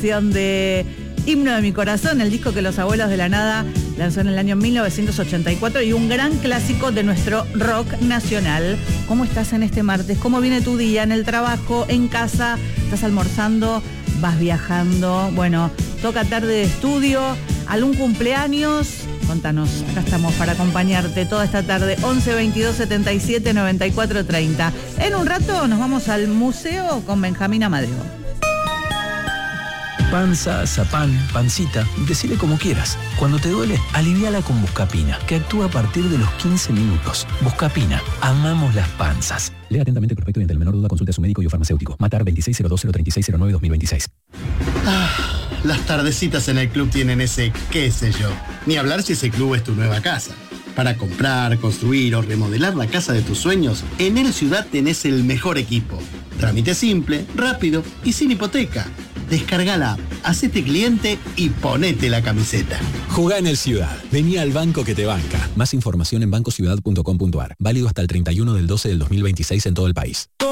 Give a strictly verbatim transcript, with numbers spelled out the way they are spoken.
de Himno de mi Corazón, el disco que Los Abuelos de la Nada lanzó en el año mil novecientos ochenta y cuatro y un gran clásico de nuestro rock nacional. ¿Cómo estás en este martes? ¿Cómo viene tu día? ¿En el trabajo? ¿En casa? ¿Estás almorzando? ¿Vas viajando? Bueno, toca tarde de estudio. ¿Algún cumpleaños? Contanos, acá estamos para acompañarte toda esta tarde, once veintidós setenta y siete noventa y cuatro treinta. En un rato nos vamos al museo con Benjamín Amadeo. Panza, zapán, pancita, decile como quieras. Cuando te duele, aliviala con Buscapina, que actúa a partir de los quince minutos. Buscapina, amamos las panzas. Lea atentamente el prospecto y ante la menor duda consulte a su médico y o farmacéutico. Matar veintiséis cero dos cero treinta y seis cero nueve dos mil veintiséis. Ah, las tardecitas en el club tienen ese qué sé yo. Ni hablar si ese club es tu nueva casa. Para comprar, construir o remodelar la casa de tus sueños, en El Ciudad tenés el mejor equipo. Trámite simple, rápido y sin hipoteca. Descarga la app, hacete cliente y ponete la camiseta. Jugá en El Ciudad. Vení al banco que te banca. Más información en banco ciudad punto com punto a r. Válido hasta el treinta y uno del doce del dos mil veintiséis en todo el país.